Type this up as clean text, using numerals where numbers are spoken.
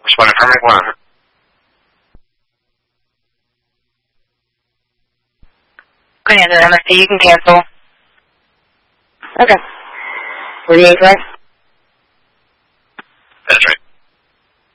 Responding affirmative, 100. Good answer, MSD. You can cancel. Okay. What do you need, correct?